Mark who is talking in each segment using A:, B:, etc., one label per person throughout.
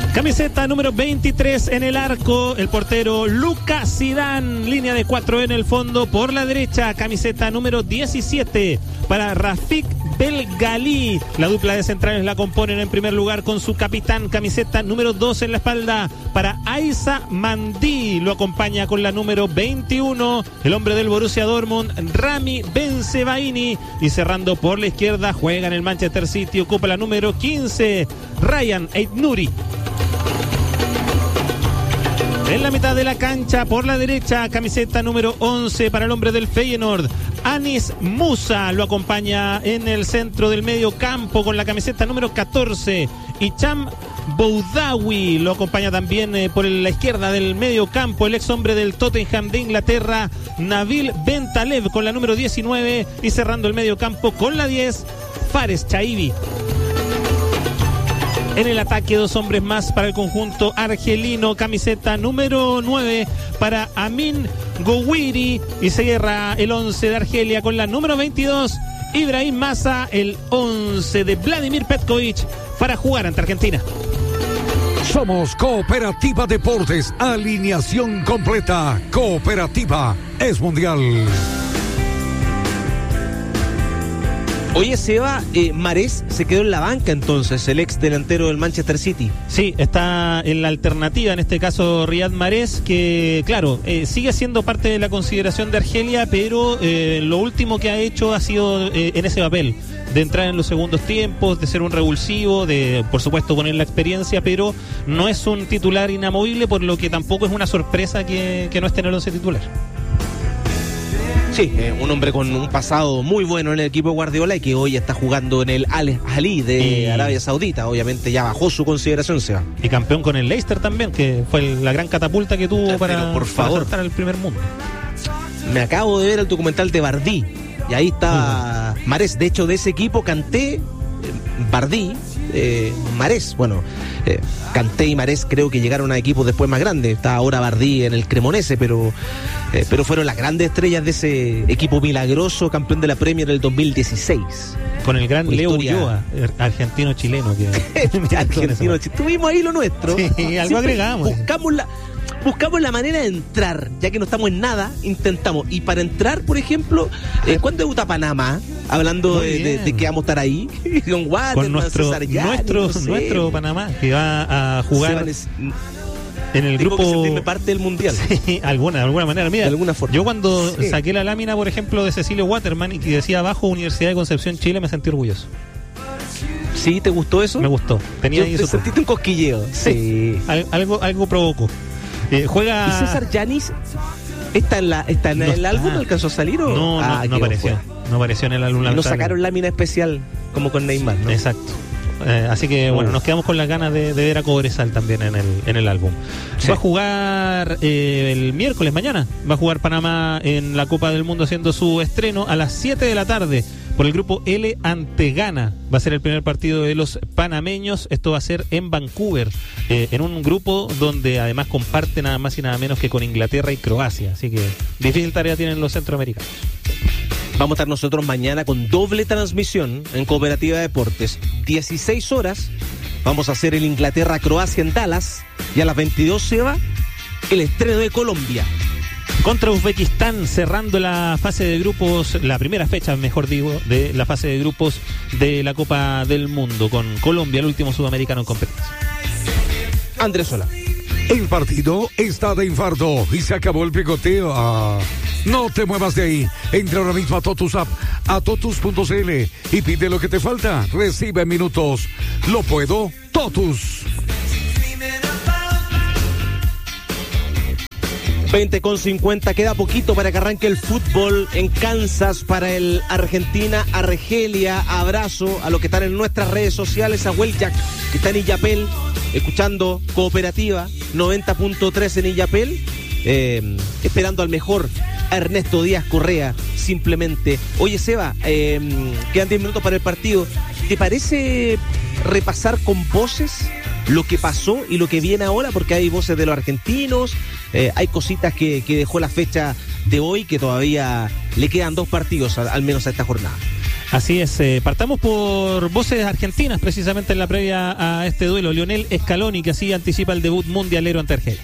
A: Camiseta número 23 en el arco, el portero Lucas Zidane, línea de 4 en el fondo por la derecha. Camiseta número 17 para Rafik Belgali. La dupla de centrales la componen en primer lugar con su capitán. Camiseta número 2 en la espalda para Aissa Mandi. Lo acompaña con la número 21 el hombre del Borussia Dortmund, Rami Bensebaini. Y cerrando por la izquierda juega en el Manchester City, ocupa la número 15 Ryan Aït-Nouri. En la mitad de la cancha, por la derecha, camiseta número 11 para el hombre del Feyenoord, Anis Musa. Lo acompaña en el centro del medio campo con la camiseta número 14, Hicham Boudaoui. Lo acompaña también por la izquierda del medio campo el ex hombre del Tottenham de Inglaterra, Nabil Bentaleb, con la número 19. Y cerrando el medio campo con la 10, Fares Chaibi. En el ataque, 2 hombres más para el conjunto argelino. Camiseta número 9 para Amin Gouiri. Y se cierra el 11 de Argelia con la número 22, Ibrahim Massa, el 11 de Vladimir Petkovic para jugar ante Argentina.
B: Somos Cooperativa Deportes, alineación completa. Cooperativa es mundial.
C: Oye, Seba, Mahrez se quedó en la banca entonces, el ex delantero del Manchester City.
A: Sí, está en la alternativa, en este caso Riyad Mahrez, que claro, sigue siendo parte de la consideración de Argelia, pero lo último que ha hecho ha sido en ese papel, de entrar en los segundos tiempos, de ser un revulsivo, de por supuesto poner la experiencia, pero no es un titular inamovible, por lo que tampoco es una sorpresa que no esté en el 11 titular.
C: Sí, un hombre con un pasado muy bueno en el equipo de Guardiola y que hoy está jugando en el Al-Ahly de Arabia Saudita. Obviamente ya bajó su consideración, Seba.
A: Y campeón con el Leicester también, que fue la gran catapulta que tuvo para saltar al primer mundo.
C: Me acabo de ver el documental de Bardí y ahí está Mahrez. De hecho, de ese equipo Kanté, Bardí, Mahrez. Bueno, Kanté y Mahrez creo que llegaron a equipos después más grandes. Está ahora Bardí en el Cremonese, pero fueron las grandes estrellas de ese equipo milagroso, campeón de la Premier del 2016.
A: Con el gran Leo Ulloa, argentino-chileno.
C: Tuvimos ahí lo nuestro.
A: Sí, algo agregamos.
C: Buscamos la manera de entrar, ya que no estamos en nada, intentamos. Y para entrar, por ejemplo, ¿cuándo debuta Panamá? Hablando de que vamos a estar ahí. Con Waterman,
A: nuestro Panamá, que va a jugar en el grupo.
C: Que sentirme parte del mundial.
A: Sí, alguna manera. Mira,
C: de alguna forma.
A: Yo cuando saqué la lámina, por ejemplo, de Cecilio Waterman y que decía abajo Universidad de Concepción, Chile, me sentí orgulloso.
C: ¿Sí? ¿Te gustó eso?
A: Me gustó. Tenía ahí
C: sentiste un cosquilleo. Sí.
A: Algo provocó. Juega.
C: ¿Y César Yanis está en el álbum? ¿Alcanzó a salir o?
A: No apareció. No apareció en el álbum.
C: No sacaron lámina especial como con Neymar, ¿no?
A: Exacto. Así que bueno, nos quedamos con las ganas de ver a Cobresal también en el álbum. Sí. Va a jugar el miércoles, mañana. Va a jugar Panamá en la Copa del Mundo, haciendo su estreno a las 7 de la tarde. Por el grupo L ante Ghana. Va a ser el primer partido de los panameños. Esto va a ser en Vancouver, en un grupo donde además comparte nada más y nada menos que con Inglaterra y Croacia. Así que difícil tarea tienen los centroamericanos.
C: Vamos a estar nosotros mañana con doble transmisión en Cooperativa Deportes. 16 horas. Vamos a hacer el Inglaterra-Croacia en Dallas. Y a las 22 se va el estreno de Colombia.
A: Contra Uzbekistán, cerrando la fase de grupos, la primera fecha, mejor digo, de la fase de grupos de la Copa del Mundo, con Colombia, el último sudamericano en competencia.
C: Andrés Sola.
B: El partido está de infarto y se acabó el picoteo. No te muevas de ahí. Entra ahora mismo a Totus App, a totus.cl y pide lo que te falta. Recibe minutos. ¿Lo puedo? Totus.
C: 20:50, queda poquito para que arranque el fútbol en Kansas para el Argentina-Argelia. Abrazo a los que están en nuestras redes sociales, a Hueljack, que está en Illapel, escuchando Cooperativa 90.3 en Illapel, esperando al mejor, a Ernesto Díaz Correa, simplemente. Oye, Seba, quedan 10 minutos para el partido. ¿Te parece repasar con voces lo que pasó y lo que viene ahora? Porque hay voces de los argentinos, hay cositas que dejó la fecha de hoy, que todavía le quedan 2 partidos al menos a esta jornada.
A: Así es, partamos por voces argentinas precisamente en la previa a este duelo. Lionel Scaloni, que así anticipa el debut mundialero ante Argelia.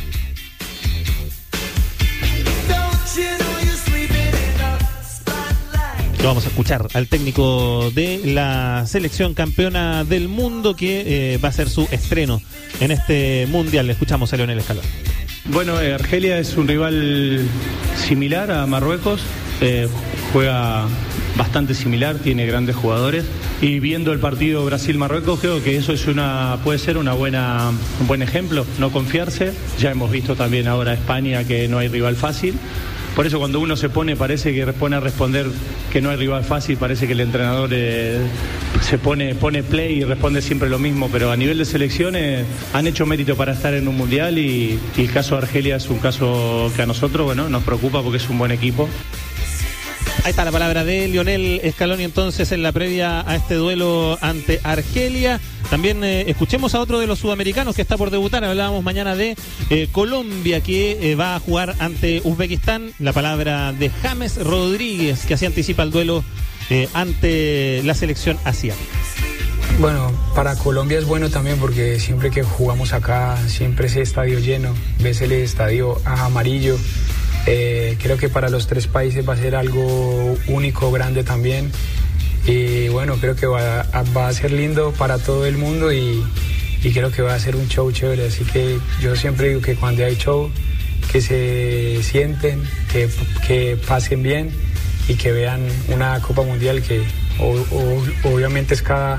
A: Lo vamos a escuchar al técnico de la selección campeona del mundo que va a hacer su estreno en este mundial. Le escuchamos a Lionel Scaloni.
D: Bueno, Argelia es un rival similar a Marruecos, juega bastante similar, tiene grandes jugadores, y viendo el partido Brasil-Marruecos creo que eso puede ser un buen ejemplo, no confiarse. Ya hemos visto también ahora España que no hay rival fácil. Por eso cuando uno parece que pone a responder que no hay rival fácil, parece que el entrenador pone play y responde siempre lo mismo, pero a nivel de selecciones han hecho mérito para estar en un mundial y el caso de Argelia es un caso que a nosotros nos preocupa porque es un buen equipo.
A: Ahí está la palabra de Lionel Scaloni entonces en la previa a este duelo ante Argelia. También escuchemos a otro de los sudamericanos que está por debutar. Hablábamos mañana de Colombia, que va a jugar ante Uzbekistán. La palabra de James Rodríguez, que así anticipa el duelo ante la selección asiática.
E: Bueno, para Colombia es bueno también porque siempre que jugamos acá, siempre ese estadio lleno, ves el estadio amarillo. Creo que para los tres países va a ser algo único, grande también. Y bueno, creo que va a ser lindo para todo el mundo y creo que va a ser un show chévere. Así que yo siempre digo que cuando hay show, que se sienten, que pasen bien y que vean una Copa Mundial que obviamente es cada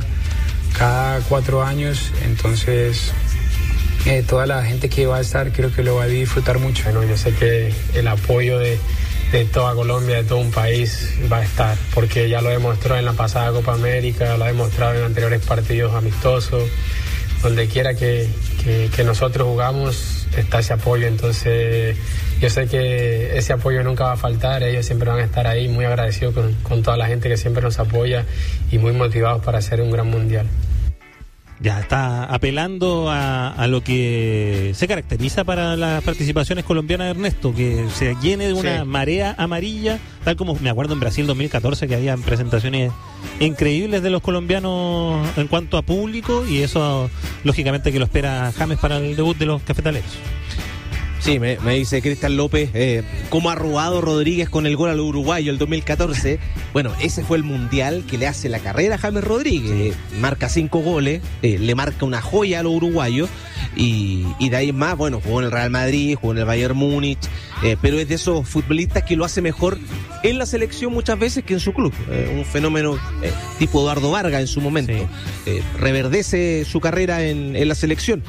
E: 4 años. Entonces toda la gente que va a estar creo que lo va a disfrutar mucho.
F: Bueno, yo sé que el apoyo de toda Colombia, de todo un país va a estar, porque ya lo demostró en la pasada Copa América, lo ha demostrado en anteriores partidos amistosos, donde quiera que nosotros jugamos está ese apoyo. Entonces yo sé que ese apoyo nunca va a faltar, ellos siempre van a estar ahí, muy agradecidos con toda la gente que siempre nos apoya y muy motivados para hacer un gran mundial.
A: Ya está apelando a lo que se caracteriza para las participaciones colombinas, Ernesto, que se llene de una marea amarilla, tal como me acuerdo en Brasil 2014 que había presentaciones increíbles de los colombianos en cuanto a público, y eso lógicamente que lo espera James para el debut de los cafetaleros.
C: Sí, me dice Cristian López, cómo ha robado Rodríguez con el gol al uruguayo el 2014. Bueno, ese fue el mundial que le hace la carrera a James Rodríguez. Marca 5 goles, le marca una joya a los uruguayos y de ahí más, bueno, jugó en el Real Madrid, jugó en el Bayern Múnich, pero es de esos futbolistas que lo hace mejor en la selección muchas veces que en su club. Un fenómeno tipo Eduardo Vargas en su momento. Sí. Reverdece su carrera en la selección.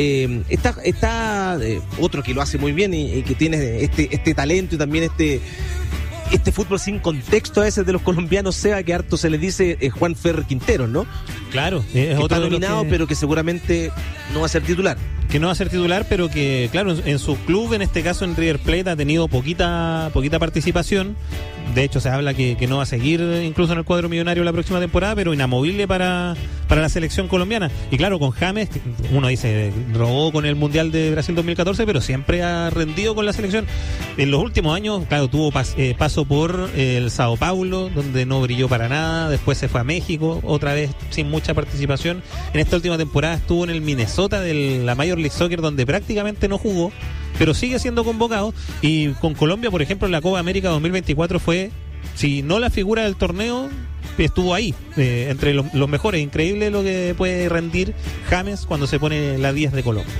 C: Está otro que lo hace muy bien y que tiene este talento y también este fútbol sin contexto a veces de los colombianos, sea que harto se les dice Juan Ferrer Quintero, ¿no?
A: Claro,
C: es otro nominado, pero que seguramente no va a ser titular.
A: Que no va a ser titular, pero que, claro, en su club, en este caso en River Plate, ha tenido poquita participación. De hecho, se habla que no va a seguir incluso en el cuadro millonario la próxima temporada, pero inamovible para la selección colombiana. Y claro, con James, uno dice, robó con el Mundial de Brasil 2014, pero siempre ha rendido con la selección. En los últimos años, claro, tuvo paso por el Sao Paulo, donde no brilló para nada. Después se fue a México, otra vez sin mucha participación. En esta última temporada estuvo en el Minnesota de la Major League Soccer, donde prácticamente no jugó, pero sigue siendo convocado. Y con Colombia, por ejemplo, en la Copa América 2024 fue, si no la figura del torneo, estuvo ahí, entre los mejores. Increíble lo que puede rendir James cuando se pone la 10 de Colombia.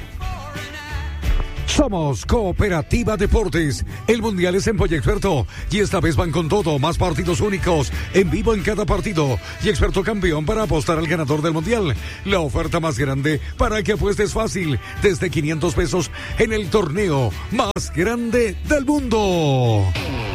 B: Somos Cooperativa Deportes. El mundial es en Polla Experto y esta vez van con todo, más partidos únicos, en vivo en cada partido y Experto campeón para apostar al ganador del mundial. La oferta más grande para que apuestes fácil, desde 500 pesos en el torneo más grande del mundo.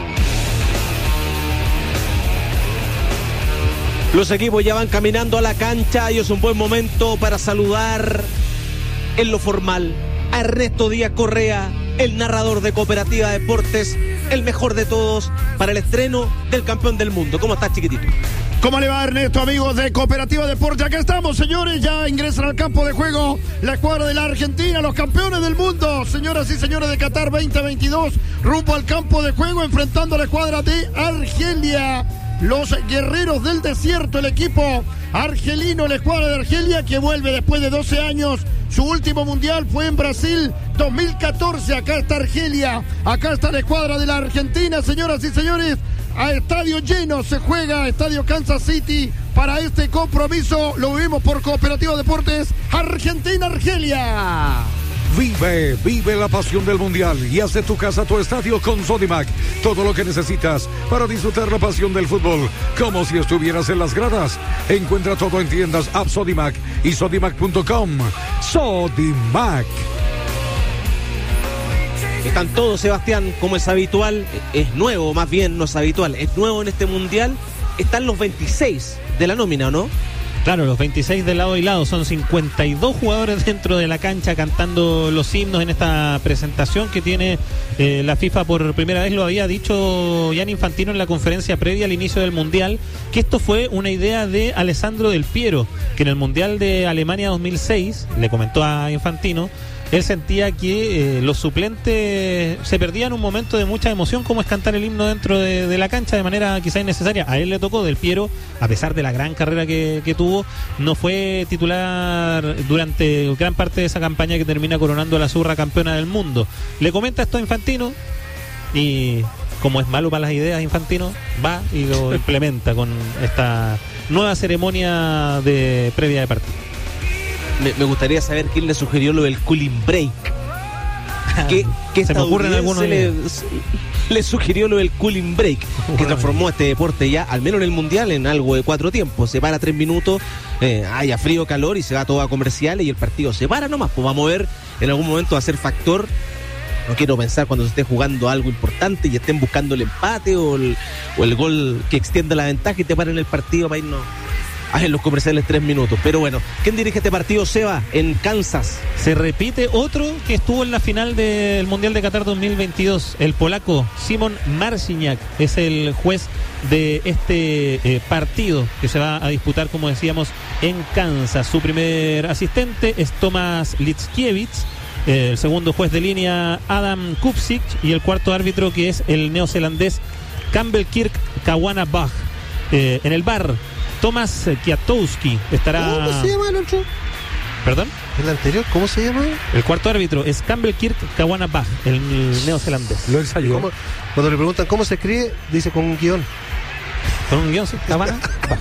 C: Los equipos ya van caminando a la cancha y es un buen momento para saludar en lo formal a Ernesto Díaz Correa, el narrador de Cooperativa Deportes, el mejor de todos para el estreno del campeón del mundo. ¿Cómo estás, chiquitito?
G: ¿Cómo le va, Ernesto, amigos de Cooperativa Deportes? Acá estamos, señores, ya ingresan al campo de juego la escuadra de la Argentina, los campeones del mundo, señoras y señores de Qatar 2022, rumbo al campo de juego, enfrentando a la escuadra de Argelia. los guerreros del desierto, el equipo argelino, la escuadra de Argelia, que vuelve después de 12 años. Su último mundial fue en Brasil 2014. Acá está Argelia, acá está la escuadra de la Argentina, señoras y señores. A estadio lleno se juega, estadio Kansas City, para este compromiso. Lo vivimos por Cooperativa Deportes Argentina-Argelia.
B: Vive la pasión del Mundial y haz de tu casa tu estadio con Sodimac. Todo lo que necesitas para disfrutar la pasión del fútbol, como si estuvieras en las gradas. Encuentra todo en tiendas App Sodimac y Sodimac.com. Sodimac.
C: Están todos, Sebastián, como es habitual. Es nuevo, más bien, no es habitual. Es nuevo en este Mundial. Están los 26 de la nómina, ¿no?
A: Claro, los 26 de lado y lado, son 52 jugadores dentro de la cancha cantando los himnos en esta presentación que tiene la FIFA por primera vez. Lo había dicho Gianni Infantino en la conferencia previa al inicio del Mundial, que esto fue una idea de Alessandro Del Piero, que en el Mundial de Alemania 2006, le comentó a Infantino, él sentía que los suplentes se perdían un momento de mucha emoción, como es cantar el himno dentro de la cancha de manera quizá innecesaria. A él le tocó. Del Piero, a pesar de la gran carrera que tuvo, no fue titular durante gran parte de esa campaña que termina coronando a la Zurra campeona del mundo. Le comenta esto a Infantino y, como es malo para las ideas, Infantino va y lo implementa con esta nueva ceremonia de previa de partido.
C: Me gustaría saber quién le sugirió lo del cooling break. ¿Qué
A: se me ocurren algunos
C: le sugirió lo del cooling break, que transformó este deporte ya, al menos en el Mundial, en algo de 4 tiempos? Se para 3 minutos, haya frío, calor, y se va todo a comerciales y el partido se para nomás. Pues vamos a ver en algún momento a ser factor. No quiero pensar cuando se esté jugando algo importante y estén buscando el empate o el gol que extienda la ventaja y te paren el partido para irnos en los comerciales 3 minutos. Pero bueno, ¿quién dirige este partido, Seba, en Kansas?
A: Se repite otro que estuvo en la final del Mundial de Qatar 2022, el polaco Szymon Marciniak es el juez de este partido que se va a disputar, como decíamos, en Kansas. Su primer asistente es Tomasz Lickiewicz, el segundo juez de línea Adam Kupczyk, y el cuarto árbitro, que es el neozelandés Campbell Kirk Kawanabach. En el bar, Tomasz Kwiatkowski estará.
C: ¿Cómo se llama el otro?
A: ¿Perdón?
C: ¿El anterior? ¿Cómo se llama?
A: El cuarto árbitro es Campbell Kirk Kawanabach, el neozelandés.
B: Lo ensayó.
H: Cuando le preguntan cómo se escribe, dice con un guión.
A: ¿Con un guión, sí? ¿Cabana?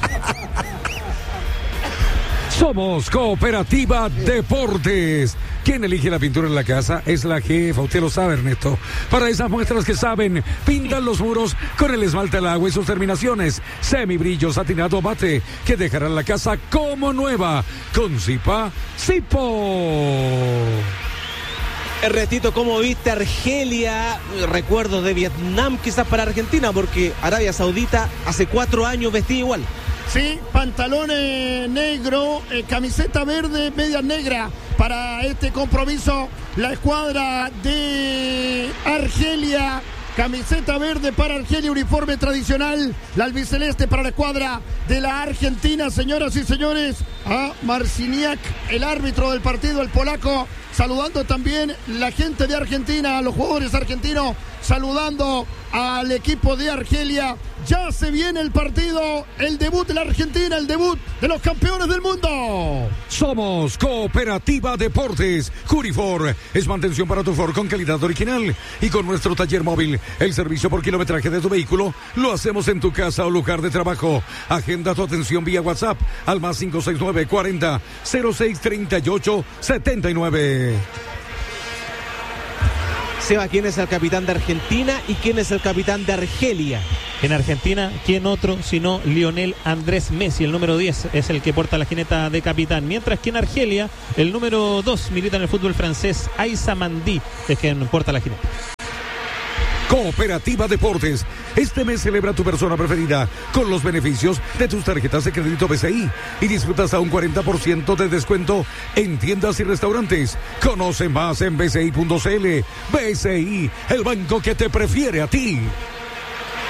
B: Somos Cooperativa Deportes. ¿Quién elige la pintura en la casa? Es la jefa, usted lo sabe, Ernesto. Para esas muestras que saben, pintan los muros con el esmalte al agua y sus terminaciones semibrillo satinado mate, que dejarán la casa como nueva con Zipa Zipo.
C: Ernestito, ¿cómo viste Argelia? Recuerdos de Vietnam quizás para Argentina, porque Arabia Saudita hace 4 años vestía igual.
G: Sí, pantalón negro, camiseta verde, media negra para este compromiso. La escuadra de Argelia, camiseta verde para Argelia, uniforme tradicional. La albiceleste para la escuadra de la Argentina, señoras y señores. A Marciniak, el árbitro del partido, el polaco, saludando también la gente de Argentina, a los jugadores argentinos, saludando al equipo de Argelia. Ya se viene el partido, el debut de la Argentina, el debut de los campeones del mundo.
B: Somos Cooperativa Deportes. Curifor es mantención para tu Ford con calidad original. Y con nuestro taller móvil, el servicio por kilometraje de tu vehículo, lo hacemos en tu casa o lugar de trabajo. Agenda tu atención vía WhatsApp al más 569 40 06 38 79.
C: Seba, ¿quién es el capitán de Argentina y quién es el capitán de Argelia?
A: En Argentina, ¿quién otro sino Lionel Andrés Messi? El número 10 es el que porta la jineta de capitán. Mientras que en Argelia, el número 2 milita en el fútbol francés, Aissa Mandi, es quien porta la jineta.
B: Cooperativa Deportes. Este mes celebra tu persona preferida con los beneficios de tus tarjetas de crédito BCI y disfrutas a un 40% de descuento en tiendas y restaurantes. Conoce más en bci.cl. BCI, el banco que te prefiere a ti.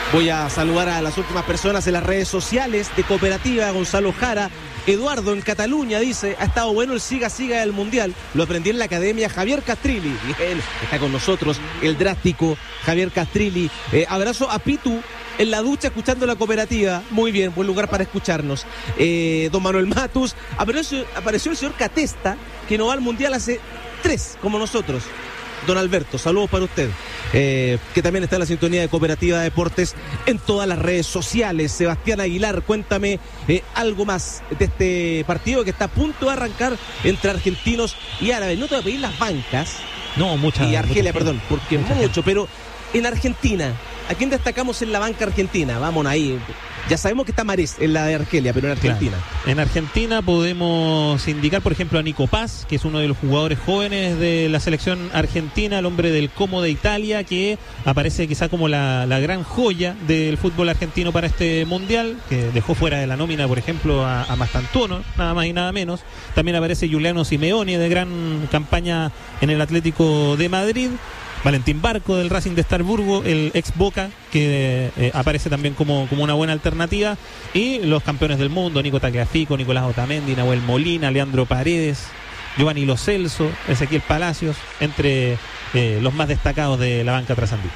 C: Voy a saludar a las últimas personas en las redes sociales de Cooperativa. Gonzalo Jara, Eduardo en Cataluña dice: ha estado bueno el siga del Mundial, lo aprendí en la academia Javier Castrilli. Bien, está con nosotros el drástico Javier Castrilli. Abrazo a Pitu en la ducha escuchando la Cooperativa. Muy bien, buen lugar para escucharnos. Don Manuel Matus, apareció el señor Catesta, que no va al Mundial hace 3, como nosotros. Don Alberto, saludos para usted, que también está en la sintonía de Cooperativa Deportes en todas las redes sociales. Sebastián Aguilar, cuéntame algo más de este partido que está a punto de arrancar entre argentinos y árabes. No te voy a pedir las bancas.
A: No, muchas.
C: Y Argelia, perdón, porque mucho, pero en Argentina, ¿a quién destacamos en la banca argentina? Vamos ahí. Ya sabemos que está Marés en la de Argelia, pero en Argentina.
A: Claro. En Argentina podemos indicar, por ejemplo, a Nico Paz, que es uno de los jugadores jóvenes de la selección argentina, el hombre del Como de Italia, que aparece quizá como la gran joya del fútbol argentino para este Mundial, que dejó fuera de la nómina, por ejemplo, a Mastantuono, nada más y nada menos. También aparece Giuliano Simeone, de gran campaña en el Atlético de Madrid. Valentín Barco del Racing de Starburgo, el ex Boca, que aparece también como una buena alternativa, y los campeones del mundo, Nico Tagliafico, Nicolás Otamendi, Nahuel Molina, Leandro Paredes, Giovanni Lo Celso, Ezequiel Palacios, entre los más destacados de la banca trasandina.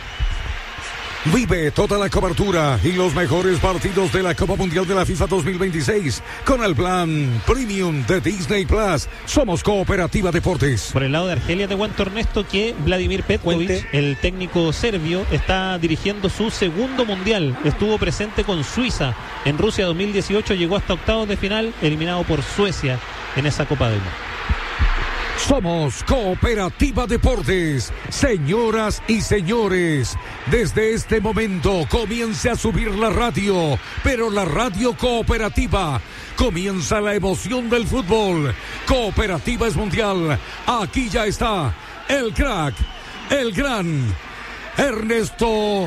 B: Vive toda la cobertura y los mejores partidos de la Copa Mundial de la FIFA 2026 con el plan Premium de Disney Plus. Somos Cooperativa Deportes.
A: Por el lado de Argelia te cuento, Ernesto, que Vladimir Petković, el técnico serbio, está dirigiendo su segundo Mundial. Estuvo presente con Suiza en Rusia 2018, llegó hasta octavos de final, eliminado por Suecia en esa Copa del Mundo.
B: Somos Cooperativa Deportes. Señoras y señores, desde este momento comience a subir la radio, pero la radio cooperativa. Comienza la emoción del fútbol. Cooperativa es mundial. Aquí ya está el crack, el gran Ernesto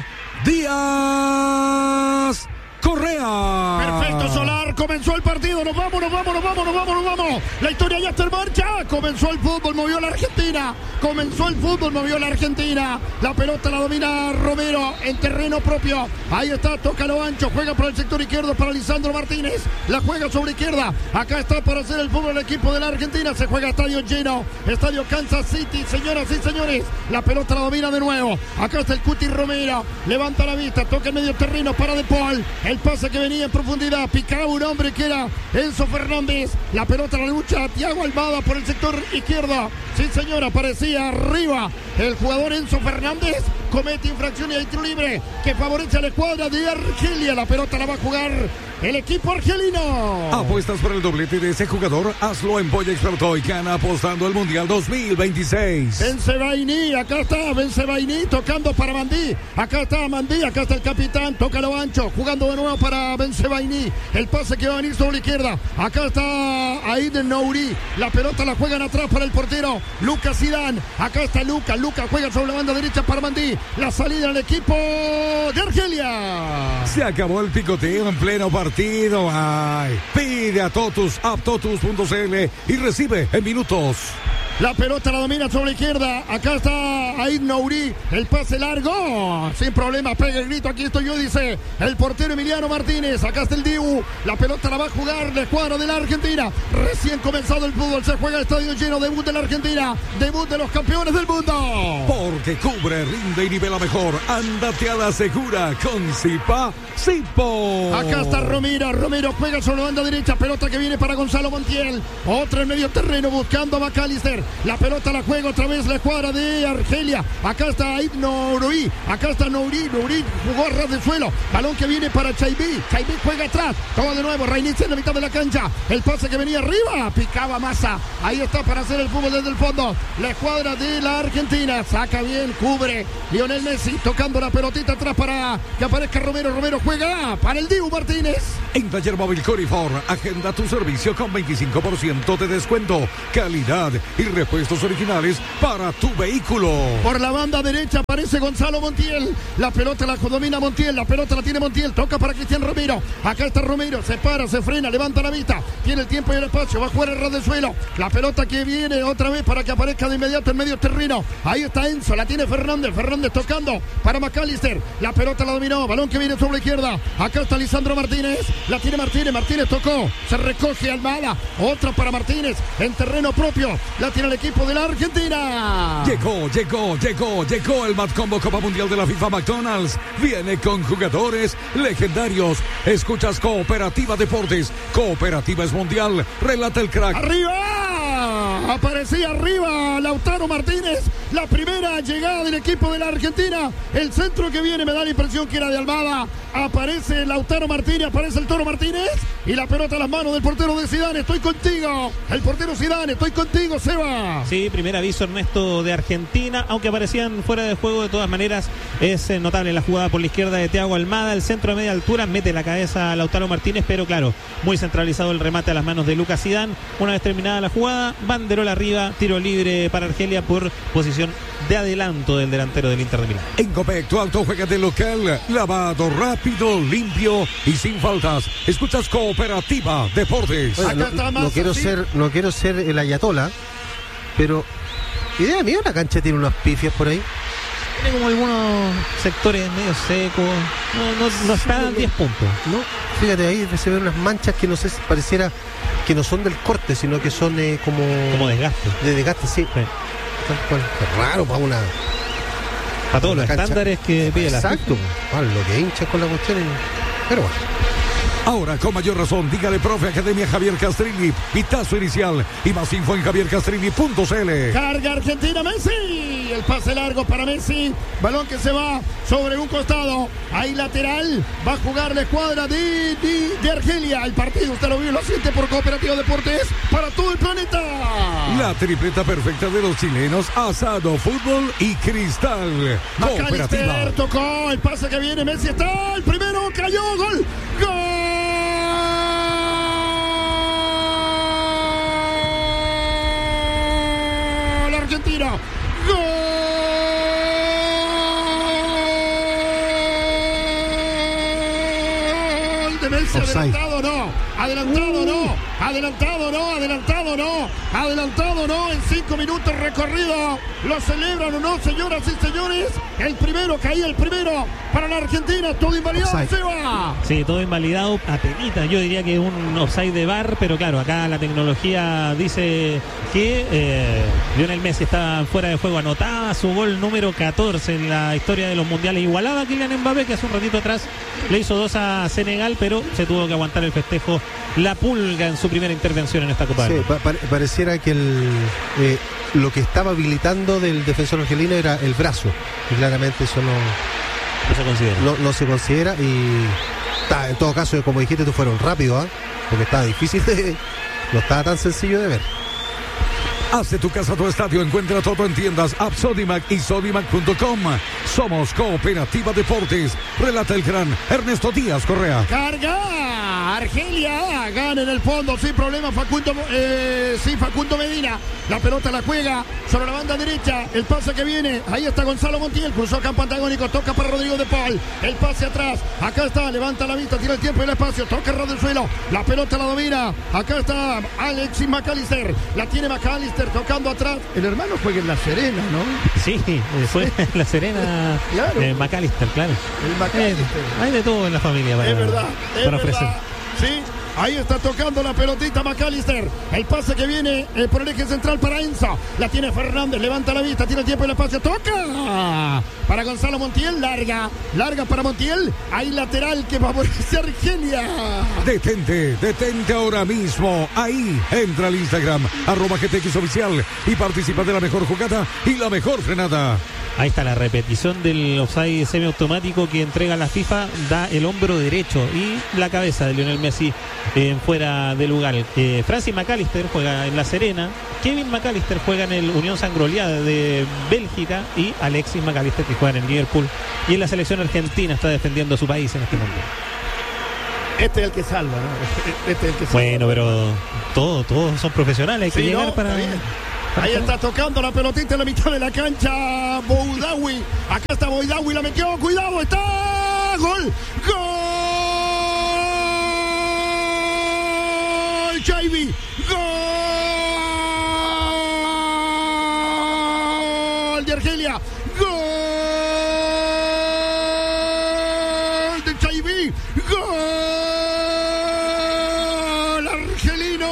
B: Díaz Correa.
G: Perfecto, Solar, comenzó el partido, nos vamos. La historia ya está en marcha. Comenzó el fútbol, movió la Argentina. La pelota la domina Romero en terreno propio. Ahí está, toca lo ancho, juega por el sector izquierdo para Lisandro Martínez. La juega sobre izquierda. Acá está para hacer el fútbol el equipo de la Argentina. Se juega estadio lleno, estadio Kansas City, señoras y señores. La pelota la domina de nuevo. Acá está el Cuti Romero. Levanta la vista, toca el medio terreno para De Paul. El pase que venía en profundidad, picaba un hombre que era Enzo Fernández. La pelota la lucha Thiago Almada por el sector izquierdo. Sí, señor, aparecía arriba el jugador Enzo Fernández. Comete infracción y hay tiro libre que favorece a la escuadra de Argelia. La pelota la va a jugar el equipo argelino.
B: Apuestas por el doblete de ese jugador, hazlo en Boya Experto y gana apostando al Mundial 2026.
G: Bensebaini, acá está Bensebaini tocando para Mandí. Acá está Mandí, acá está el capitán, toca lo ancho, jugando de nuevo para Bensebaini. El pase que va a venir sobre la izquierda. Acá está Aiden Nouri. La pelota la juegan atrás para el portero Lucas Zidane. Acá está Lucas juega sobre la banda derecha para Mandí. La salida del equipo de Argelia.
B: Se acabó el picoteo en pleno partido. Ay, pide a Totus, a totus.cl y recibe en minutos.
G: La pelota la domina sobre la izquierda. Acá está Aid Nouri. El pase largo. Sin problema. Pega el grito. Aquí estoy yo, dice el portero Emiliano Martínez. Acá está el Dibu. La pelota la va a jugar la escuadra de la Argentina. Recién comenzado el fútbol. Se juega el estadio lleno. Debut de la Argentina. Debut de los campeones del mundo.
B: Porque cubre, rinde y nivela mejor. Ándate a la segura con Zipa Zipo.
G: Acá está Romero. Romero juega sobre la banda derecha. Pelota que viene para Gonzalo Montiel. Otra en medio terreno buscando a McAllister. La pelota la juega otra vez la escuadra de Argelia. Acá está Aid Nouri. Acá está Nouri. Nouri jugó a ras del suelo. Balón que viene para Chaibi. Chaibi juega atrás. Toma de nuevo. Reinicia en la mitad de la cancha. El pase que venía arriba. Picaba Massa. Ahí está para hacer el fútbol desde el fondo. La escuadra de la Argentina. Saca bien. Cubre. Lionel Messi tocando la pelotita atrás para que aparezca Romero. Romero juega para el Dibu Martínez.
B: En Taller Móvil Corifor. Agenda tu servicio con 25% de descuento. Calidad y repuestos originales para tu vehículo.
G: Por la banda derecha aparece Gonzalo Montiel. La pelota la domina Montiel. La pelota la tiene Montiel. Toca para Cristian Romero. Acá está Romero. Se para, se frena, levanta la vista. Tiene el tiempo y el espacio. Va a jugar el ras del suelo. La pelota que viene otra vez para que aparezca de inmediato en medio terreno. Ahí está Enzo. La tiene Fernández. Fernández tocando para McAllister. La pelota la dominó. Balón que viene sobre la izquierda. Acá está Lisandro Martínez. La tiene Martínez. Martínez tocó. Se recoge Almada. Otra para Martínez. En terreno propio. La tiene el equipo de la Argentina.
B: Llegó el Matcombo Copa Mundial de la FIFA McDonald's. Viene con jugadores legendarios. Escuchas Cooperativa Deportes. Cooperativa es mundial. Relata el crack.
G: ¡Arriba! Aparecía arriba Lautaro Martínez. La primera llegada del equipo de la Argentina. El centro que viene me da la impresión que era de Almada. Aparece Lautaro Martínez. Aparece el Toro Martínez. Y la pelota a las manos del portero de Zidane. Estoy contigo. El portero Zidane. Estoy contigo, Seba.
A: Sí, primer aviso, Ernesto, de Argentina. Aunque aparecían fuera de juego, de todas maneras es notable la jugada por la izquierda de Thiago Almada. El centro de media altura, mete la cabeza a Lautaro Martínez, pero claro, muy centralizado el remate a las manos de Lucas Zidane. Una vez terminada la jugada, banderola arriba, tiro libre para Argelia por posición de adelanto del delantero del Inter de Milán.
B: En Copec, tu auto juega de local, lavado rápido, limpio y sin faltas. Escuchas Cooperativa Deportes.
H: Oiga, no quiero ser el ayatola, pero idea mía, la cancha tiene unas pifias por ahí.
A: Tiene como algunos sectores medio secos. No está en 10 puntos.
H: No, fíjate, ahí se ven unas manchas que no sé si pareciera que no son del corte, sino que son
A: como desgaste.
H: De desgaste, sí. Qué raro para una.
A: Para todos los
H: cancha.
A: Estándares que pide la FIFA.
H: Exacto. Lo que hincha con la cuestión. Pero bueno.
B: Ahora, con mayor razón, dígale, profe, Academia Javier Castrilli. Pitazo inicial y más info en javiercastrilli.cl.
G: Carga Argentina, Messi. El pase largo para Messi. Balón que se va sobre un costado. Ahí lateral. Va a jugar la escuadra de Argelia. El partido, usted lo vio, lo siente por Cooperativa Deportes para todo el planeta.
B: La tripleta perfecta de los chilenos. Asado, fútbol y cristal.
G: McAllister tocó. El pase que viene. Messi está. El primero cayó. Gol. ¡Gol! Argentina. ¡Gol! De Messi. Adelantado no. En 5 minutos recorrido. Lo celebran o no, señoras y señores. Caía el primero para la Argentina. Todo invalidado, Seba.
A: Sí, todo invalidado, apenita. Yo diría que un offside de VAR, pero claro, acá la tecnología dice que Lionel Messi está fuera de juego. Anotaba su gol número 14 en la historia de los mundiales. Igualaba a Kylian Mbappé, que hace un ratito atrás le hizo 2 a Senegal, pero se tuvo que aguantar el festejo la Pulga en su primera intervención en esta Copa.
H: Sí, pareciera que lo que estaba habilitando del defensor argelino era el brazo, y claramente eso
A: no se considera.
H: No se considera, y en todo caso, como dijiste tú, fueron rápidos, porque estaba difícil no estaba tan sencillo de ver.
B: Hace tu casa tu estadio. Encuentra todo en tiendas App Sodimac y Sodimac.com. Somos Cooperativa Deportes. Relata el gran Ernesto Díaz Correa.
G: Carga Argelia. Gana en el fondo sin problema Facundo Medina. La pelota la juega sobre la banda derecha. El pase que viene. Ahí está Gonzalo Montiel. Cruzó campo antagónico. Toca para Rodrigo de Paul. El pase atrás. Acá está. Levanta la vista. Tira el tiempo y el espacio. Toca el ras del suelo. La pelota la domina. Acá está Alexis McAllister. La tiene McAllister tocando atrás. El hermano juega en La Serena, ¿no?
A: Sí, fue en La Serena.
G: Claro.
A: McAllister, claro.
G: El McAllister.
A: Hay de todo en la familia para,
G: es verdad.
A: para ofrecer.
G: Sí. Ahí está tocando la pelotita McAllister. El pase que viene por el eje central para Enzo. La tiene Fernández. Levanta la vista. Tiene el tiempo y el espacio. Toca para Gonzalo Montiel. Larga para Montiel. Ahí lateral que favorece a Argelia.
B: Detente ahora mismo. Ahí entra al Instagram @GTX Oficial y participa de la mejor jugada y la mejor frenada.
A: Ahí está la repetición del offside semiautomático que entrega la FIFA. Da el hombro derecho y la cabeza de Lionel Messi fuera de lugar. Francis McAllister juega en La Serena. Kevin McAllister juega en el Unión San-Groleada de Bélgica. Y Alexis McAllister, que juega en el Liverpool. Y en la selección argentina está defendiendo a su país en este momento.
G: Este es el que salva, ¿no? Este es el que salva.
A: Bueno, pero todos son profesionales. Hay que llegar para...
G: Ahí está tocando la pelotita en la mitad de la cancha Boudaoui. Acá está Boudaoui, la metió, cuidado, está. Gol. Gol. Chaibi. Gol de Argelia. Gol de Chaibi. Gol argelino.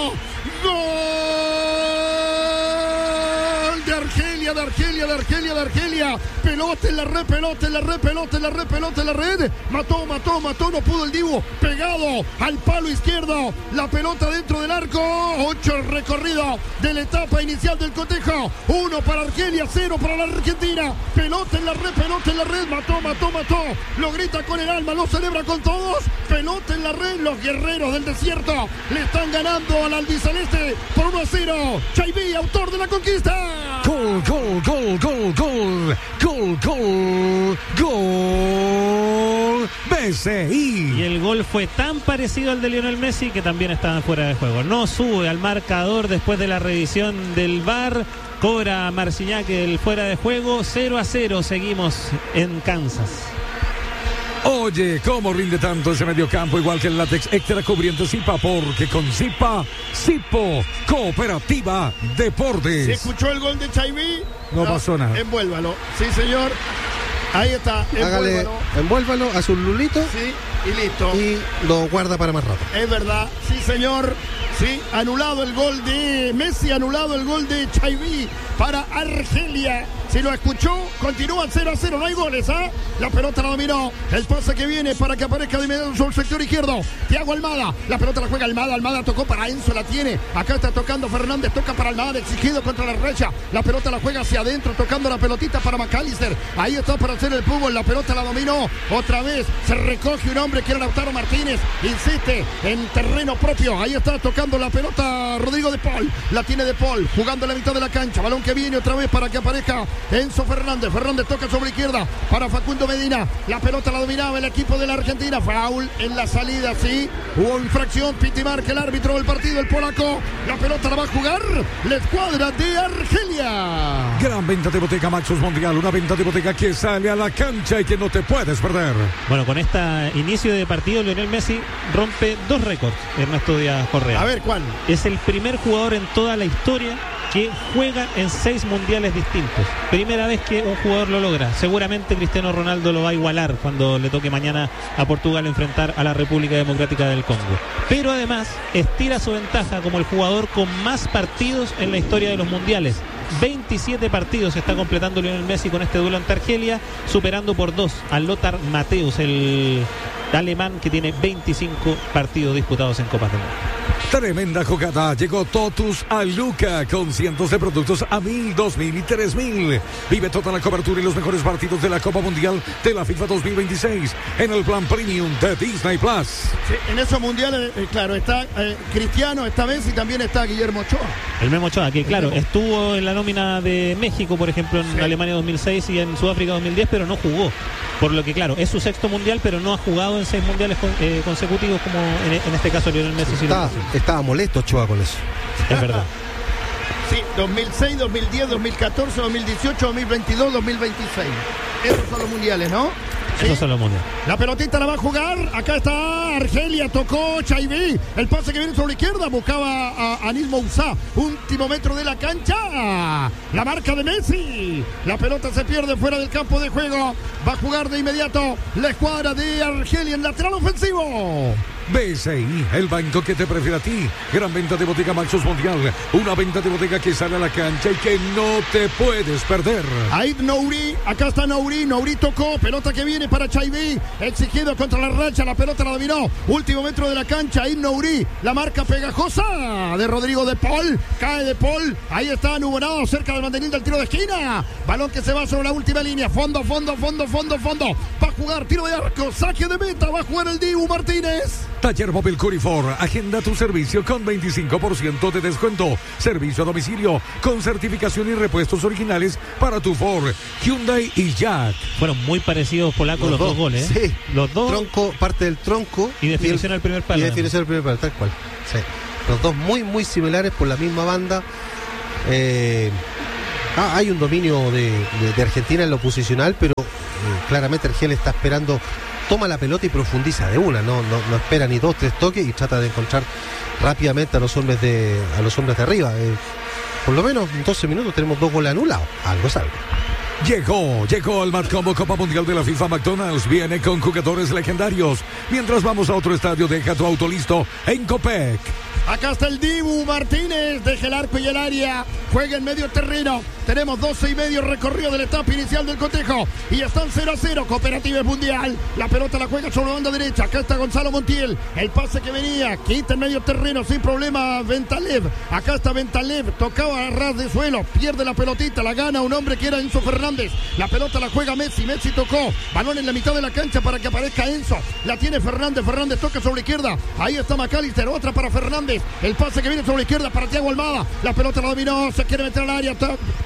G: Gol de Argelia, de Argelia, de Argelia, de Argelia. Pelota en la red, pelota en la red, pelota en la red, pelota en la red. Mató, no pudo el Dibu. Pegado al palo izquierdo. La pelota dentro del arco. 8 el recorrido de la etapa inicial del cotejo. 1 para Argelia, 0 para la Argentina. Pelota en la red, pelota en la red. Mató. Lo grita con el alma, lo celebra con todos. Pelota en la red. Los guerreros del desierto le están ganando al albiceleste por 1-0. Chaibi, autor de la conquista.
B: Gol, gol, gol, gol, gol. Gol, gol, gol. BCI.
A: Y el gol fue tan parecido al de Lionel Messi que también estaba fuera de juego. No sube al marcador después de la revisión del VAR. Cobra Marcignac el fuera de juego. 0-0. Seguimos en Kansas.
B: Oye, ¿cómo rinde tanto ese mediocampo? Igual que el látex extra cubriendo Zipa, porque con Zipa, Zipo, Cooperativa Deportes.
G: ¿Se escuchó el gol de Chaibi?
B: No pasó nada.
G: Envuélvalo. Sí, señor. Ahí está.
H: Envuélvalo, hace un lulito.
G: Sí, y listo.
H: Y lo guarda para más rato.
G: Es verdad. Sí, señor. Sí, anulado el gol de Messi, anulado el gol de Chaibi para Argelia. Si lo escuchó, continúa 0-0, no hay goles, ¿ah? La pelota la dominó, el pase que viene para que aparezca de inmediato sobre el sector izquierdo. Thiago Almada, la pelota la juega Almada tocó para Enzo, la tiene. Acá está tocando Fernández, toca para Almada, exigido contra la derecha. La pelota la juega hacia adentro, tocando la pelotita para McAllister. Ahí está para hacer el fútbol, la pelota la dominó. Otra vez se recoge un hombre que era Lautaro Martínez, insiste en terreno propio. Ahí está tocando la pelota Rodrigo de Paul, la tiene de Paul, jugando en la mitad de la cancha. Balón que viene otra vez para que aparezca Enzo Fernández. Fernández toca sobre izquierda para Facundo Medina. La pelota la dominaba el equipo de la Argentina. Foul en la salida, sí. Hubo infracción. Piti marca el árbitro del partido, el polaco. La pelota la va a jugar la escuadra de Argelia.
B: Gran venta de Bottega Maxus Mundial. Una venta de Bottega que sale a la cancha y que no te puedes perder.
A: Bueno, con este inicio de partido, Lionel Messi rompe 2 récords. Ernesto Díaz Correa.
G: A ver, ¿cuál?
A: Es el primer jugador en toda la historia que juega en 6 mundiales distintos. Primera vez que un jugador lo logra. Seguramente Cristiano Ronaldo lo va a igualar cuando le toque mañana a Portugal enfrentar a la República Democrática del Congo. Pero además estira su ventaja como el jugador con más partidos en la historia de los mundiales. 27 partidos está completando Lionel Messi con este duelo ante Argelia, superando por 2 a Lothar Matthäus, el alemán que tiene 25 partidos disputados en Copas del Mundo.
B: Tremenda jugada, llegó Totus a Luca con cientos de productos a 1.000, 2.000 y 3.000. Vive toda la cobertura y los mejores partidos de la Copa Mundial de la FIFA 2026 en el plan Premium de Disney Plus.
G: Sí, en esos mundiales, claro, está Cristiano esta vez y también está Guillermo Ochoa.
A: El Memo Ochoa, que claro, estuvo en la nómina de México, por ejemplo, en Alemania 2006 y en Sudáfrica 2010, pero no jugó. Por lo que, claro, es su 6º mundial, pero no ha jugado en 6 mundiales consecutivos como en este caso Lionel Messi.
H: Estaba molesto Ochoa con eso.
A: Es verdad.
G: Sí, 2006, 2010, 2014, 2018, 2022, 2026. Esos son los mundiales, ¿no?
A: Sí. Esos son los mundiales.
G: La pelotita la va a jugar. Acá está Argelia, tocó Chaibi. El pase que viene sobre la izquierda. Buscaba a Anis Moussa. Último metro de la cancha. La marca de Messi. La pelota se pierde fuera del campo de juego. Va a jugar de inmediato la escuadra de Argelia en lateral ofensivo.
B: BCI, el banco que te prefiere a ti. Gran venta de Bottega Maxus Mundial. Una venta de Bottega que sale a la cancha y que no te puedes perder.
G: Aid Nouri, acá está Nouri. Nouri tocó, pelota que viene para Chaibi. Exigido contra la racha, la pelota la dominó. Último metro de la cancha, Aid Nouri. La marca pegajosa de Rodrigo de Paul. Cae de Paul. Ahí está Nuborado cerca del banderín del tiro de esquina. Balón que se va sobre la última línea. Fondo. Va a jugar tiro de arco, saque de meta. Va a jugar el Dibu Martínez.
B: Taller Móvil Curifor, agenda tu servicio con 25% de descuento. Servicio a domicilio con certificación y repuestos originales para tu Ford, Hyundai y Jack.
A: Fueron muy parecidos polacos los dos goles.
H: Sí,
A: los dos.
H: Tronco, parte del tronco.
A: Y definición al primer palo.
H: Y definición al primer palo, tal cual. Sí. Los dos muy similares por la misma banda. Hay un dominio de Argentina en lo posicional, pero claramente Argelia está esperando, toma la pelota y profundiza de una, no espera ni 2, 3 toques y trata de encontrar rápidamente a los hombres de arriba. Por lo menos en 12 minutos tenemos 2 goles anulados. Algo es algo.
B: Llegó el Matcombo Copa Mundial de la FIFA. McDonald's viene con jugadores legendarios. Mientras vamos a otro estadio, deja tu auto listo en Copec.
G: Acá está el Dibu Martínez, deja el arco y el área, juega en medio terreno. Tenemos 12 y medio recorrido de la etapa inicial del cotejo y están 0-0. Cooperativa Mundial, la pelota la juega sobre la banda derecha. Acá está Gonzalo Montiel, el pase que venía, quita en medio terreno sin problema Ventalev. Acá está Ventalev, tocaba a ras de suelo, pierde la pelotita, la gana un hombre que era Enzo Fernández. La pelota la juega Messi tocó, balón en la mitad de la cancha para que aparezca Enzo. La tiene Fernández toca sobre la izquierda. Ahí está McAllister, otra para Fernández. El pase que viene sobre la izquierda para Thiago Almada. La pelota la dominó, se quiere meter al área.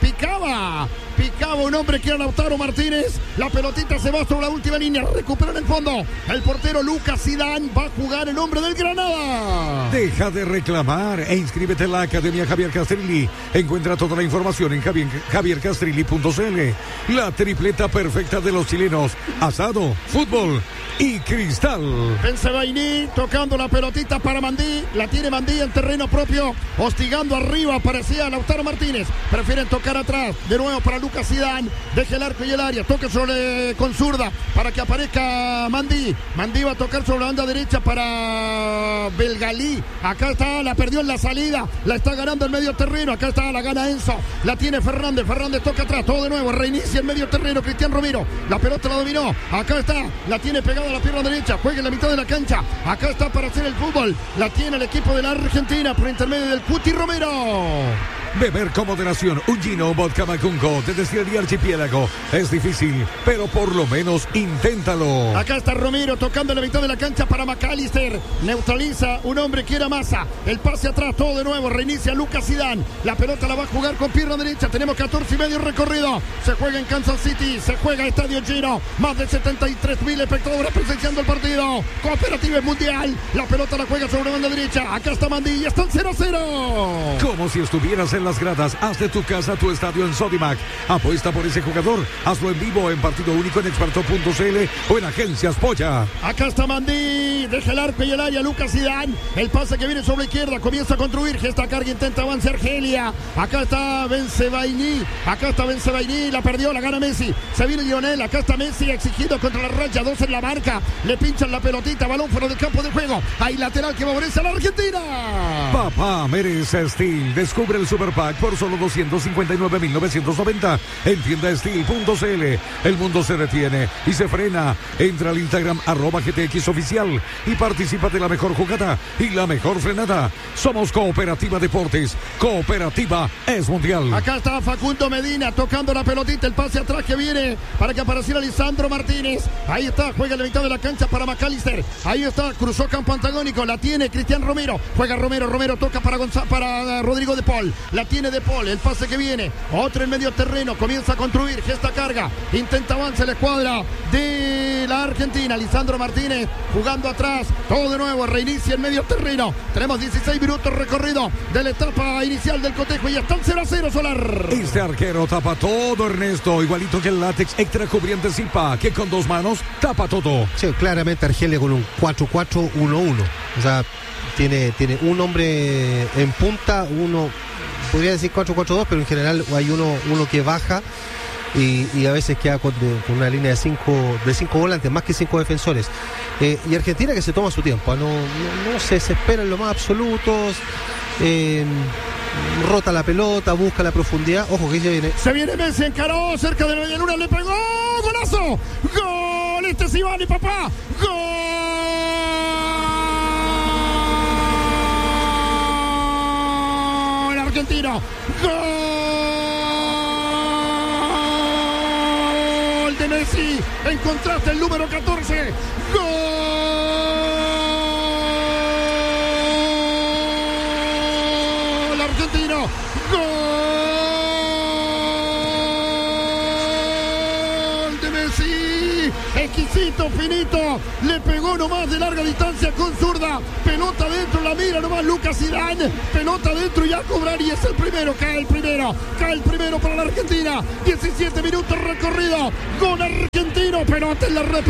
G: Picaba un hombre que era Lautaro Martínez. La pelotita se va sobre la última línea. Recupera en el fondo. El portero Lucas Zidane va a jugar el hombre del Granada.
B: Deja de reclamar e inscríbete en la Academia Javier Castrilli. Encuentra toda la información en javiercastrilli.cl. La tripleta perfecta de los chilenos: asado, fútbol y cristal.
G: Bensebaini tocando la pelotita para Mandí. La tiene Mandí en terreno propio, hostigando arriba, parecía Lautaro Martínez. Prefieren tocar atrás, de nuevo para Lucas Zidane. Deja el arco y el área, toca sobre con zurda para que aparezca Mandí. Mandí va a tocar sobre la banda derecha para Belgalí. Acá está, la perdió en la salida, la está ganando en medio terreno. Acá está, la gana Enzo, la tiene Fernández toca atrás, todo de nuevo, reinicia en medio terreno Cristian Romero. La pelota la dominó, acá está, la tiene pegada a la pierna derecha, juega en la mitad de la cancha. Acá está para hacer el fútbol, la tiene el equipo de la Argentina por intermedio del Cuti Romero.
B: Beber con moderación un Gino Vodka Macunco de Destilería Archipiélago es difícil, pero por lo menos inténtalo.
G: Acá está Romero tocando en la mitad de la cancha para McAllister. Neutraliza un hombre que era Massa. El pase atrás, todo de nuevo. Reinicia Lucas Zidane. La pelota la va a jugar con pierna derecha. Tenemos 14 y medio recorrido. Se juega en Kansas City. Se juega estadio lleno. Más de 73.000 espectadores presenciando el partido. Cooperativa Mundial. La pelota la juega sobre la banda derecha. Acá está Mandí y están 0-0.
B: Como si estuvieras en las gradas. Haz de tu casa tu estadio en Sodimac. Apuesta por ese jugador. Hazlo en vivo en partido único en experto.cl o en Agencias Polla.
G: Acá está Mandí. Deja el arco y el área. Lucas Zidane. El pase que viene sobre la izquierda. Comienza a construir. Gesta carga. Intenta avanzar Argelia. Acá está Bensebaini. La perdió. La gana Messi. Se viene Lionel. Acá está Messi exigido contra la raya. 2 en la marca. Le pinchan la pelotita. Balón fuera del campo de juego. Hay lateral que favorece a la Argentina.
B: Papá merece Steel. Descubre el Super Pack por solo 259.990 en tiendasteel.cl. El mundo se detiene y se frena. Entra al Instagram @GTXoficial y participa de la mejor jugada y la mejor frenada. Somos Cooperativa Deportes. Cooperativa es mundial.
G: Acá está Facundo Medina tocando la pelotita. El pase atrás que viene para que apareciera Lisandro Martínez. Ahí está, juega en la mitad de la cancha para McAllister. Ahí está, cruzó campo antagónico. La tiene Cristian Romero. Juega Romero toca para Rodrigo de Paul. La tiene De Paul, el pase que viene, otro en medio terreno, comienza a construir, gesta carga, intenta avanzar la escuadra de la Argentina. Lisandro Martínez jugando atrás, todo de nuevo, reinicia en medio terreno. Tenemos 16 minutos recorrido de la etapa inicial del cotejo y están 0-0 Solar.
B: Este arquero tapa todo, Ernesto, igualito que el látex extra cubriente Zipa, que con 2 manos tapa todo.
H: Sí, claramente Argelia con un 4-4-1-1. O sea, tiene un hombre en punta, uno podría decir 4-4-2, pero en general hay uno que baja y a veces queda con una línea de 5 volantes, más que 5 defensores. Y Argentina que se toma su tiempo, no se desespera en lo más absoluto, rota la pelota, busca la profundidad. Ojo que se viene
G: Messi, encaró cerca de la media luna, le pegó, golazo, gol, este sí vale, papá, gol. Argentino, gol de Messi, encontraste el número 14, gol argentino, gol de Messi, exquisito, finito, le pegó nomás de larga distancia con zurda, pelota dentro, la mira nomás Lucas Zidane, pelota dentro y a cobrar y es el primero, cae el primero para la Argentina, 17 minutos recorrido, gol argentino, pelota en la red,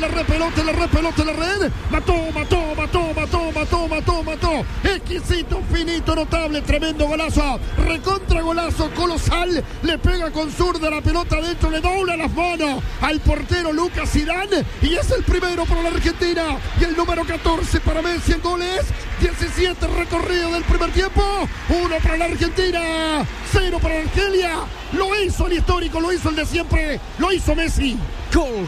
G: mató, exquisito, finito, notable, tremendo golazo, recontra golazo, colosal, le pega con zurda la pelota dentro, le dobla las manos al portero Lucas Zidane y es el primero para la Argentina y el número 14 para Messi en goles, 17 recorrido del primer tiempo, 1 para la Argentina, 0 para Argelia, lo hizo el histórico, lo hizo el de siempre, lo hizo Messi.
B: Gol.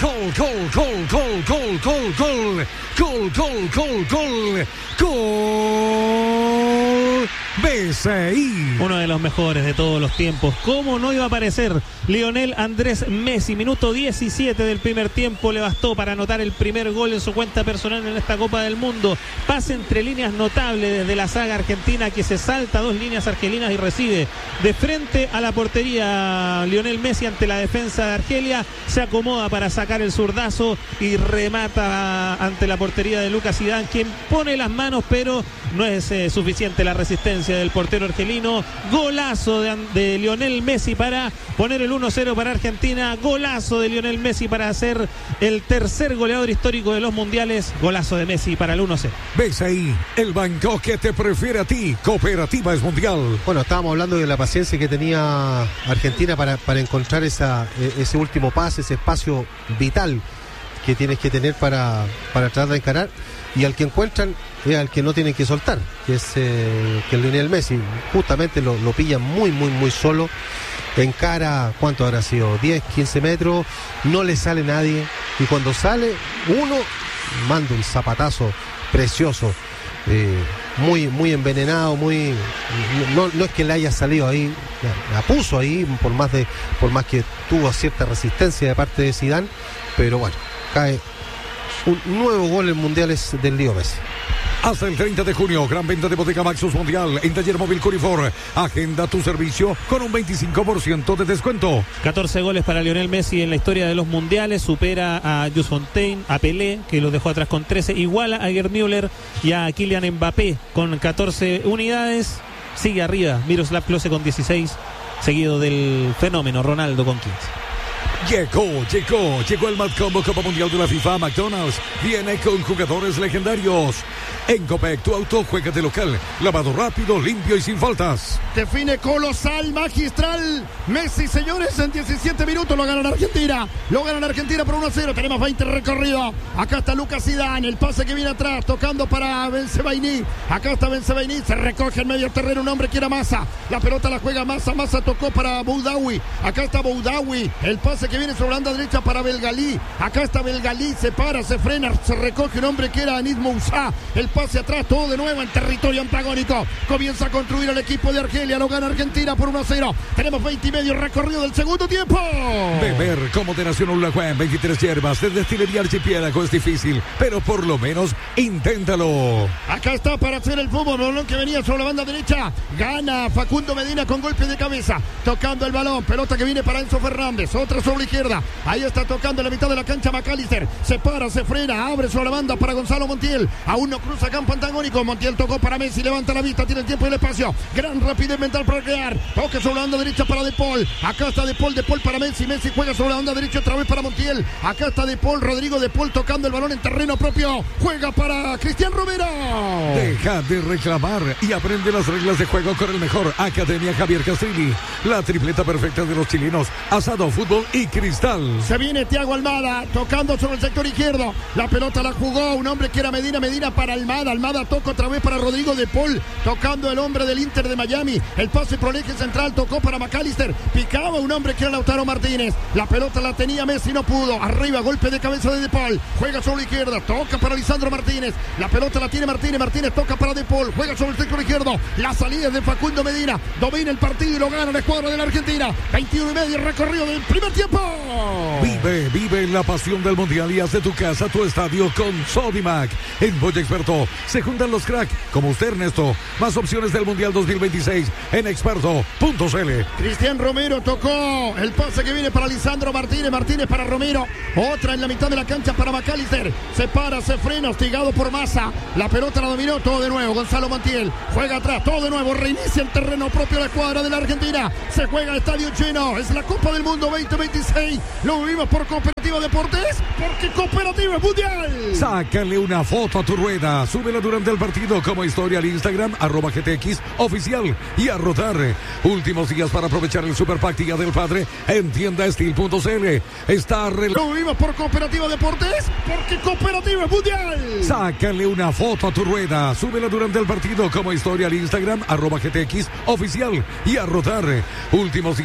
B: BCI.
A: Uno de los mejores de todos los tiempos. ¿Cómo no iba a aparecer Lionel Andrés Messi? Minuto 17 del primer tiempo le bastó para anotar el primer gol en su cuenta personal en esta Copa del Mundo. Pase entre líneas notable desde la saga argentina que se salta 2 líneas argelinas y recibe de frente a la portería Lionel Messi ante la defensa de Argelia. Se acomoda para sacar el zurdazo y remata ante la portería de Lucas Zidane, quien pone las manos, pero no es suficiente la resistencia del portero argelino. Golazo de Lionel Messi para poner el 1-0 para Argentina. Golazo de Lionel Messi para hacer el tercer goleador histórico de los mundiales. Golazo de Messi para el 1-0.
B: BCI, el banco que te prefiere a ti. Cooperativa es mundial.
H: Bueno, estábamos hablando de la paciencia que tenía Argentina para encontrar ese último pase, ese espacio vital que tienes que tener para tratar de encarar, y al que encuentran es al que no tienen que soltar, que es Lionel Messi. Justamente lo pilla muy solo, encara, ¿cuánto habrá sido? 10, 15 metros, no le sale nadie, y cuando sale uno, manda un zapatazo precioso, muy envenenado, no es que le haya salido ahí, la puso ahí, por más que tuvo cierta resistencia de parte de Zidane, pero bueno, cae un nuevo gol en mundiales del Lío Messi.
B: Hasta el 30 de junio, gran venta de Bodega Maxus Mundial en Taller Móvil Curifor. Agenda tu servicio con un 25% de descuento.
A: 14 goles para Lionel Messi en la historia de los mundiales. Supera a Jules Fontaine, a Pelé, que los dejó atrás con 13. Iguala a Gerd Müller y a Kylian Mbappé con 14 unidades. Sigue arriba Miroslav Klose con 16, seguido del fenómeno Ronaldo con 15.
B: Llegó el Mad Combo Copa Mundial de la FIFA. McDonald's viene con jugadores legendarios. En Copec, tu auto juega de local, lavado rápido, limpio y sin faltas.
G: Define colosal, magistral Messi, señores, en 17 minutos lo gana la Argentina. Lo gana la Argentina por 1-0. Tenemos 20 recorrido. Acá está Lucas Zidane, el pase que viene atrás, tocando para Bensebaini. Acá está Bensebaini, se recoge en medio terreno un hombre que era Massa. La pelota la juega Massa tocó para Boudaoui. Acá está Boudaoui, el pase que viene sobre la banda derecha para Belgalí. Acá está Belgalí, se para, se frena, se recoge un hombre que era Anis Moussa. El pase atrás, todo de nuevo en territorio antagónico. Comienza a construir el equipo de Argelia. Lo gana Argentina por 1-0. Tenemos 20 y medio recorrido del segundo tiempo.
B: Beber con moderación Uruguay, 23 hierbas de destilería Archipiélago es difícil, pero por lo menos inténtalo.
G: Acá está para hacer el fútbol. Balón que venía sobre la banda derecha. Gana Facundo Medina con golpe de cabeza. Tocando el balón. Pelota que viene para Enzo Fernández. Otra sobre la izquierda. Ahí está tocando en la mitad de la cancha McAllister. Se para, se frena, abre sobre la banda para Gonzalo Montiel. Aún no cruza campo antagónico. Montiel tocó para Messi, levanta la vista, tiene el tiempo y el espacio. Gran rapidez mental para crear. Toque sobre la banda derecha para De Paul. Acá está De Paul para Messi. Messi juega sobre la banda derecha otra vez para Montiel. Acá está De Paul, Rodrigo De Paul tocando el balón en terreno propio. Juega para Cristian Romero.
B: Deja de reclamar y aprende las reglas de juego con el mejor. Academia Javier Castrilli. La tripleta perfecta de los chilenos. Asado, fútbol y cristal.
G: Se viene Thiago Almada tocando sobre el sector izquierdo. La pelota la jugó un hombre que era Medina para Almada. Almada toca otra vez para Rodrigo De Paul. Tocando el hombre del Inter de Miami. El pase por el eje central tocó para McAllister. Picaba un hombre que era Lautaro Martínez. La pelota la tenía Messi, no pudo. Arriba, golpe de cabeza de Paul. Juega sobre la izquierda. Toca para Lisandro Martínez. La pelota la tiene Martínez. Martínez toca para De Paul. Juega sobre el sector izquierdo. La salida es de Facundo Medina. Domina el partido y lo gana la escuadra de la Argentina. 21 y medio recorrido del primer tiempo.
B: Vive la pasión del mundial y haz de tu casa tu estadio con Sodimac. En Boya Experto se juntan los crack como usted, Ernesto. Más opciones del mundial 2026 en experto.cl.
G: Cristian Romero tocó el pase que viene para Lisandro Martínez. Martínez para Romero. Otra en la mitad de la cancha para McAllister. Se para, se frena, hostigado por Massa. La pelota la dominó, todo de nuevo. Gonzalo Montiel juega atrás, todo de nuevo. Reinicia el terreno propio la escuadra de la Argentina. Se juega estadio lleno. Es la Copa del Mundo 2026. Lo vivimos por Cooperativa Deportes, porque Cooperativa es mundial.
B: Sácale una foto a tu rueda, súbela durante el partido como historia al Instagram, @GTX oficial y a rodar. Últimos días para aprovechar el Super Pack Día del Padre en tiendaestil.cl.
G: Lo vivimos por Cooperativa Deportes, porque Cooperativa es mundial.
B: Sácale una foto a tu rueda, súbela durante el partido como historia al Instagram, @GTX oficial y a rodar. Últimos días